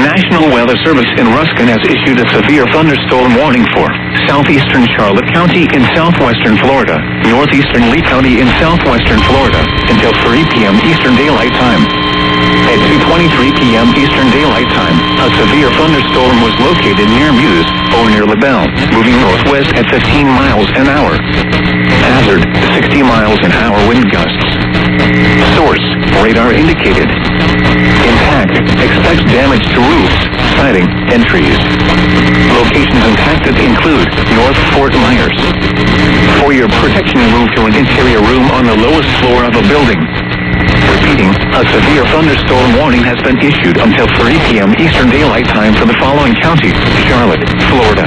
National Weather Service in Ruskin has issued a severe thunderstorm warning for southeastern Charlotte County in southwestern Florida, northeastern Lee County in southwestern Florida, until 3 p.m. Eastern Daylight Time. At 2:23 p.m. Eastern Daylight Time, a severe thunderstorm was located near Muse or near LaBelle, moving northwest at 15 miles an hour. Hazard, 60 miles an hour wind gusts. Source, radar indicated. Impact, expects damage to roofs, siding, and trees. Locations impacted include North Fort Myers. For your protection, move to an interior room on the lowest floor of a building. Repeating, a severe thunderstorm warning has been issued until 3 p.m. Eastern Daylight Time for the following counties: Charlotte, Florida.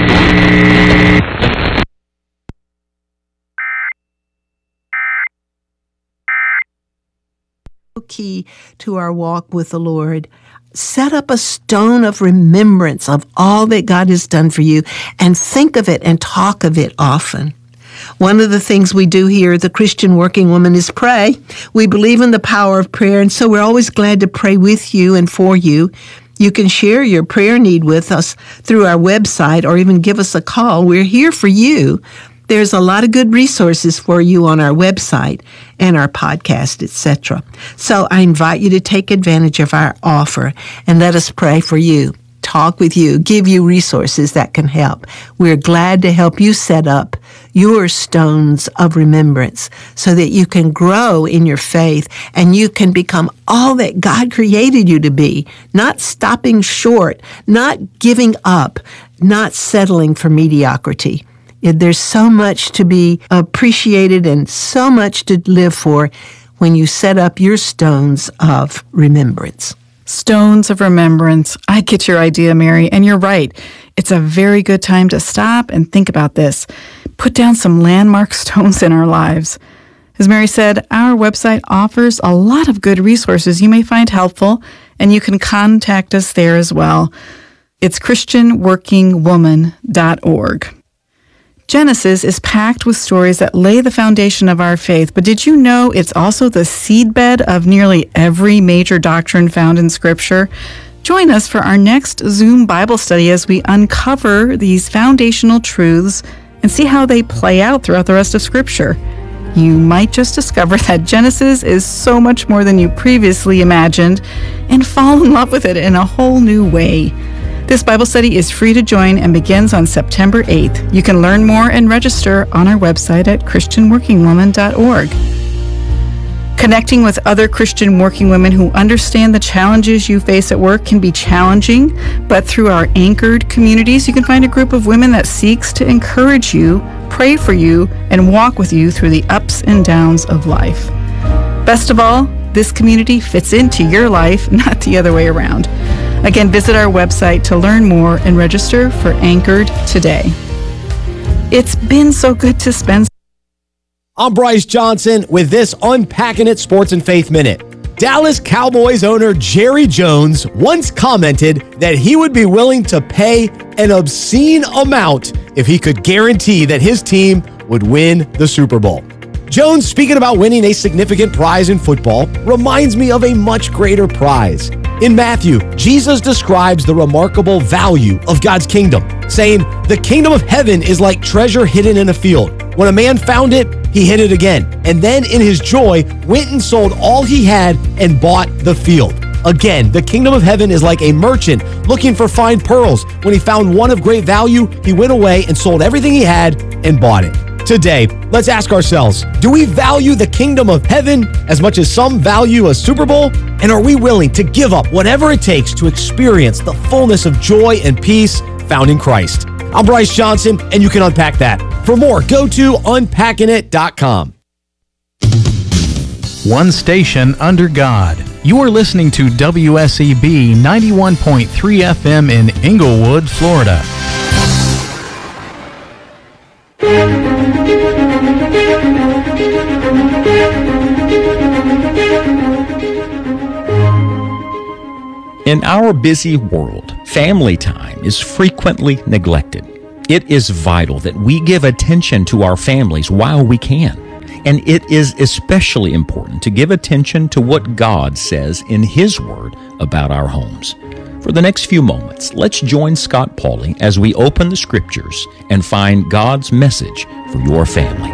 Key to our walk with the Lord. Set up a stone of remembrance of all that God has done for you and think of it and talk of it often. One of the things we do here at the Christian Working Woman is pray. We believe in the power of prayer, and so we're always glad to pray with you and for you. You can share your prayer need with us through our website or even give us a call. We're here for you. There's a lot of good resources for you on our website and our podcast, etc. So I invite you to take advantage of our offer and let us pray for you, talk with you, give you resources that can help. We're glad to help you set up your stones of remembrance so that you can grow in your faith and you can become all that God created you to be, not stopping short, not giving up, not settling for mediocrity. There's so much to be appreciated and so much to live for when you set up your stones of remembrance. Stones of remembrance. I get your idea, Mary, and you're right. It's a very good time to stop and think about this. Put down some landmark stones in our lives. As Mary said, our website offers a lot of good resources you may find helpful, and you can contact us there as well. It's christianworkingwoman.org. Genesis is packed with stories that lay the foundation of our faith, but did you know it's also the seedbed of nearly every major doctrine found in Scripture? Join us for our next Zoom Bible study as we uncover these foundational truths and see how they play out throughout the rest of Scripture. You might just discover that Genesis is so much more than you previously imagined and fall in love with it in a whole new way. This Bible study is free to join and begins on September 8th. You can learn more and register on our website at christianworkingwoman.org. Connecting with other Christian working women who understand the challenges you face at work can be challenging, but through our anchored communities, you can find a group of women that seeks to encourage you, pray for you, and walk with you through the ups and downs of life. Best of all, this community fits into your life, not the other way around. Again, visit our website to learn more and register for Anchored today. It's been so good to spend. I'm Bryce Johnson with this Unpacking It Sports and Faith Minute. Dallas Cowboys owner Jerry Jones once commented that he would be willing to pay an obscene amount if he could guarantee that his team would win the Super Bowl. Jones, speaking about winning a significant prize in football, reminds me of a much greater prize. In Matthew, Jesus describes the remarkable value of God's kingdom, saying, "The kingdom of heaven is like treasure hidden in a field. When a man found it, he hid it again, and then in his joy went and sold all he had and bought the field." Again, the kingdom of heaven is like a merchant looking for fine pearls. When he found one of great value, he went away and sold everything he had and bought it. Today, let's ask ourselves, do we value the kingdom of heaven as much as some value a Super Bowl? And are we willing to give up whatever it takes to experience the fullness of joy and peace found in Christ? I'm Bryce Johnson, and you can unpack that. For more, go to unpackingit.com. One station under God. You are listening to WSEB 91.3 FM in Inglewood, Florida. In our busy world, family time is frequently neglected. It is vital that we give attention to our families while we can. And it is especially important to give attention to what God says in His Word about our homes. For the next few moments, let's join Scott Pauley as we open the Scriptures and find God's message for your family.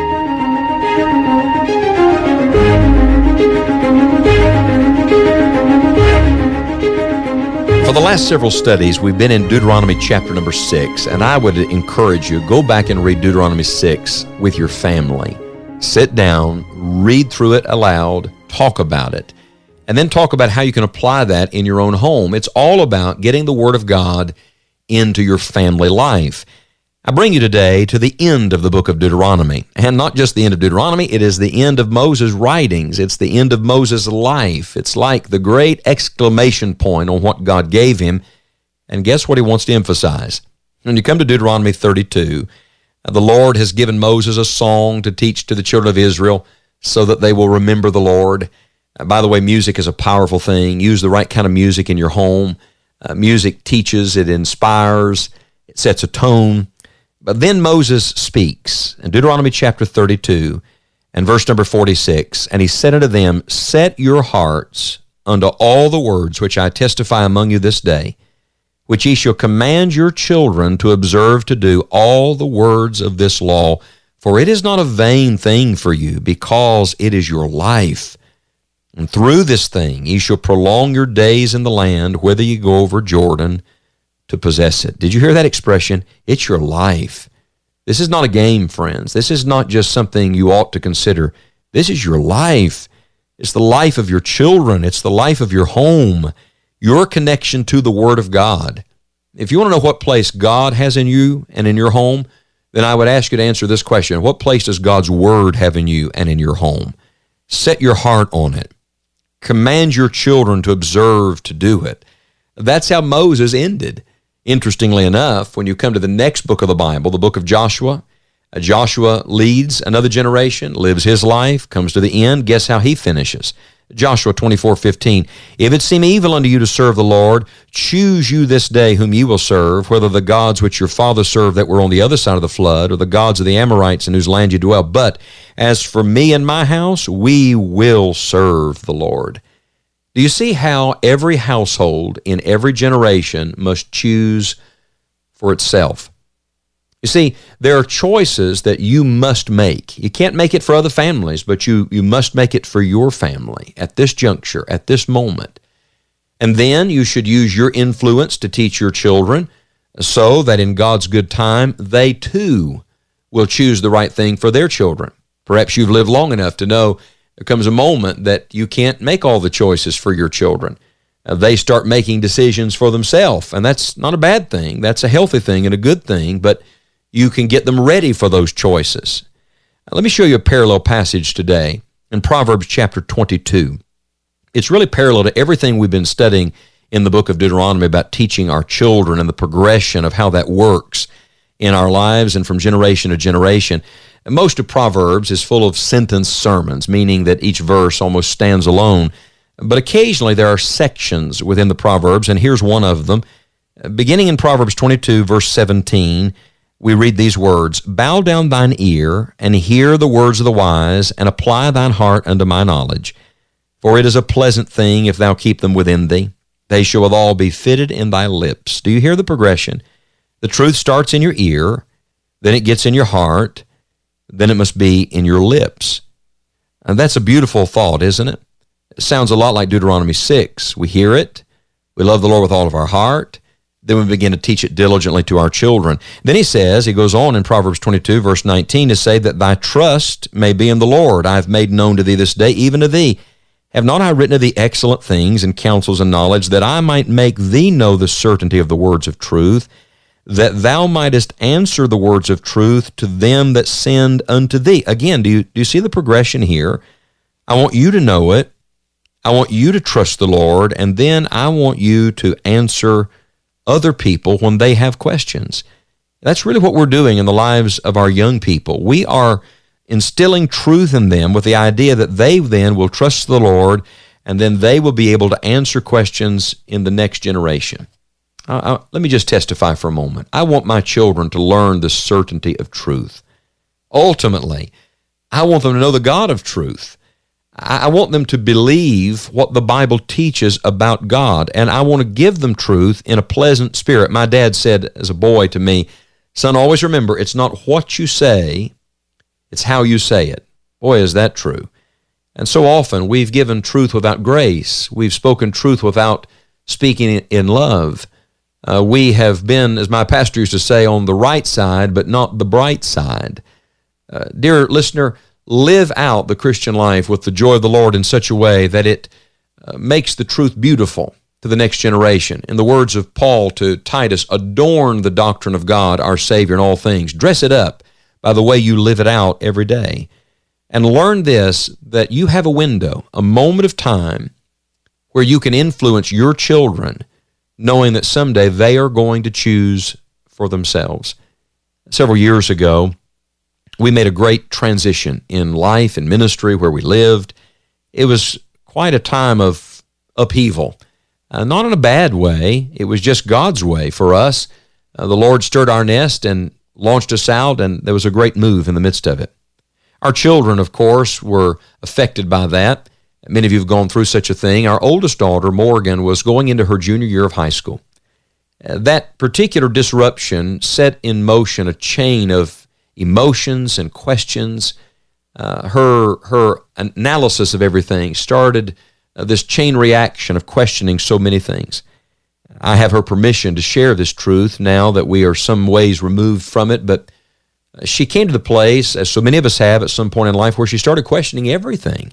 For the last several studies, we've been in Deuteronomy chapter number 6, and I would encourage you, go back and read Deuteronomy 6 with your family. Sit down, read through it aloud, talk about it, and then talk about how you can apply that in your own home. It's all about getting the Word of God into your family life. I bring you today to the end of the book of Deuteronomy, and not just the end of Deuteronomy, it is the end of Moses' writings. It's the end of Moses' life. It's like the great exclamation point on what God gave him, and guess what he wants to emphasize? When you come to Deuteronomy 32, the Lord has given Moses a song to teach to the children of Israel so that they will remember the Lord. By the way, music is a powerful thing. Use the right kind of music in your home. Music teaches, it inspires, it sets a tone. But then Moses speaks in Deuteronomy chapter 32 and verse number 46, and he said unto them, Set your hearts unto all the words which I testify among you this day, which ye shall command your children to observe to do all the words of this law, for it is not a vain thing for you, because it is your life. And through this thing ye shall prolong your days in the land, whither ye go over Jordan to possess it. Did you hear that expression? It's your life. This is not a game, friends. This is not just something you ought to consider. This is your life. It's the life of your children. It's the life of your home, your connection to the Word of God. If you want to know what place God has in you and in your home, then I would ask you to answer this question. What place does God's Word have in you and in your home? Set your heart on it. Command your children to observe to do it. That's how Moses ended. Interestingly enough, when you come to the next book of the Bible, the book of Joshua, Joshua leads another generation, lives his life, comes to the end. Guess how he finishes? Joshua 24:15. If it seem evil unto you to serve the Lord, choose you this day whom ye will serve, whether the gods which your fathers served that were on the other side of the flood, or the gods of the Amorites in whose land you dwell. But as for me and my house, we will serve the Lord. Do you see how every household in every generation must choose for itself? You see, there are choices that you must make. You can't make it for other families, but you must make it for your family at this juncture, at this moment. And then you should use your influence to teach your children so that in God's good time, they too will choose the right thing for their children. Perhaps you've lived long enough to know there comes a moment that you can't make all the choices for your children. They start making decisions for themselves, and that's not a bad thing. That's a healthy thing and a good thing, but you can get them ready for those choices. Now, let me show you a parallel passage today in Proverbs chapter 22. It's really parallel to everything we've been studying in the book of Deuteronomy about teaching our children and the progression of how that works in our lives and from generation to generation. And most of Proverbs is full of sentence sermons, meaning that each verse almost stands alone. But occasionally there are sections within the Proverbs, and here's one of them. Beginning in Proverbs 22, verse 17, we read these words, Bow down thine ear, and hear the words of the wise, and apply thine heart unto my knowledge. For it is a pleasant thing if thou keep them within thee. They shall withal be fitted in thy lips. Do you hear the progression? The truth starts in your ear, then it gets in your heart, then it must be in your lips. And that's a beautiful thought, isn't it? It sounds a lot like Deuteronomy 6. We hear it, we love the Lord with all of our heart, then we begin to teach it diligently to our children. Then he goes on in Proverbs 22, verse 19, to say that thy trust may be in the Lord. I have made known to thee this day, even to thee. Have not I written of thee excellent things and counsels and knowledge, that I might make thee know the certainty of the words of truth, that thou mightest answer the words of truth to them that send unto thee. Again, do you see the progression here? I want you to know it. I want you to trust the Lord, and then I want you to answer other people when they have questions. That's really what we're doing in the lives of our young people. We are instilling truth in them with the idea that they then will trust the Lord, and then they will be able to answer questions in the next generation. Let me just testify for a moment. I want my children to learn the certainty of truth. Ultimately, I want them to know the God of truth. I want them to believe what the Bible teaches about God, and I want to give them truth in a pleasant spirit. My dad said as a boy to me, son, always remember, it's not what you say, it's how you say it. Boy, is that true. And so often we've given truth without grace. We've spoken truth without speaking in love. We have been, as my pastor used to say, on the right side, but not the bright side. Dear listener, live out the Christian life with the joy of the Lord in such a way that it makes the truth beautiful to the next generation. In the words of Paul to Titus, adorn the doctrine of God, our Savior, in all things. Dress it up by the way you live it out every day. And learn this, that you have a window, a moment of time where you can influence your children, knowing that someday they are going to choose for themselves. Several years ago, we made a great transition in life and ministry where we lived. It was quite a time of upheaval. Not in a bad way. It was just God's way for us. The Lord stirred our nest and launched us out, and there was a great move in the midst of it. Our children, of course, were affected by that. Many of you have gone through such a thing. Our oldest daughter, Morgan, was going into her junior year of high school. That particular disruption set in motion a chain of emotions and questions. Her analysis of everything started this chain reaction of questioning so many things. I have her permission to share this truth now that we are some ways removed from it, but she came to the place, as so many of us have at some point in life, where she started questioning everything.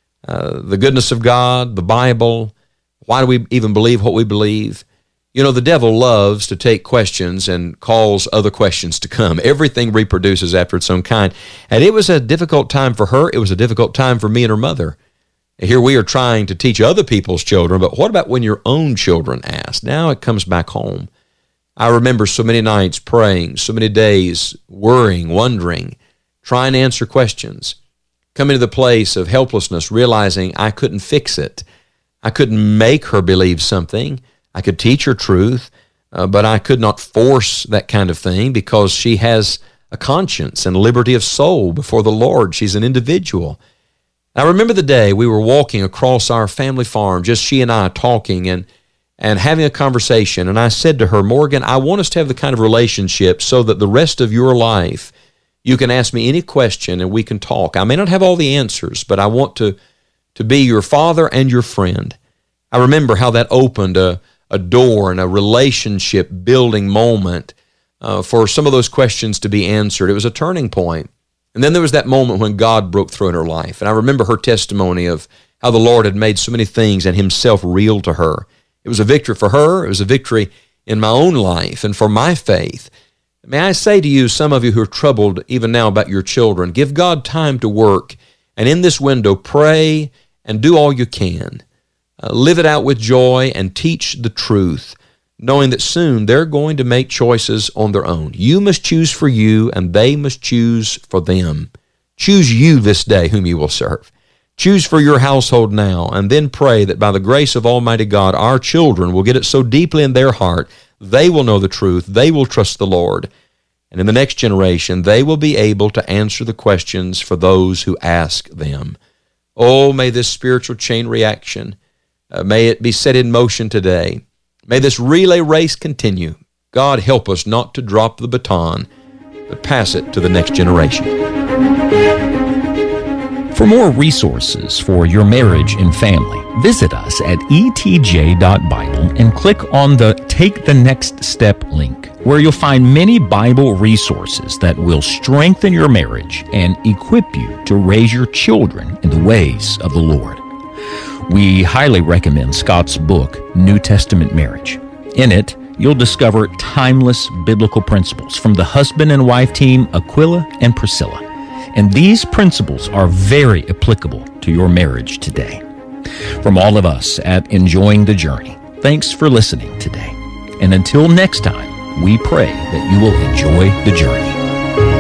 The goodness of God, the Bible, why do we even believe what we believe? You know, the devil loves to take questions and cause other questions to come. Everything reproduces after its own kind. And it was a difficult time for her. It was a difficult time for me and her mother. Here we are trying to teach other people's children, but what about when your own children ask? Now it comes back home. I remember so many nights praying, so many days worrying, wondering, trying to answer questions, coming to the place of helplessness, realizing I couldn't fix it. I couldn't make her believe something. I could teach her truth, but I could not force that kind of thing because she has a conscience and liberty of soul before the Lord. She's an individual. I remember the day we were walking across our family farm, just she and I talking and having a conversation, and I said to her, Morgan, I want us to have the kind of relationship so that the rest of your life you can ask me any question and we can talk. I may not have all the answers, but I want to be your father and your friend. I remember how that opened a door and a relationship building moment for some of those questions to be answered. It was a turning point. And then there was that moment when God broke through in her life. And I remember her testimony of how the Lord had made so many things and himself real to her. It was a victory for her. It was a victory in my own life and for my faith. May I say to you, some of you who are troubled even now about your children, give God time to work. And in this window, pray and do all you can. Live it out with joy and teach the truth, knowing that soon they're going to make choices on their own. You must choose for you, and they must choose for them. Choose you this day whom you will serve. Choose for your household now, and then pray that by the grace of Almighty God, our children will get it so deeply in their heart, they will know the truth, they will trust the Lord, and in the next generation, they will be able to answer the questions for those who ask them. Oh, may this spiritual chain reaction, may it be set in motion today. May this relay race continue. God help us not to drop the baton, but pass it to the next generation. For more resources for your marriage and family, visit us at etj.bible and click on the Take the Next Step link, where you'll find many Bible resources that will strengthen your marriage and equip you to raise your children in the ways of the Lord. We highly recommend Scott's book, New Testament Marriage. In it, you'll discover timeless biblical principles from the husband and wife team Aquila and Priscilla. And these principles are very applicable to your marriage today. From all of us at Enjoying the Journey, thanks for listening today. And until next time, we pray that you will enjoy the journey.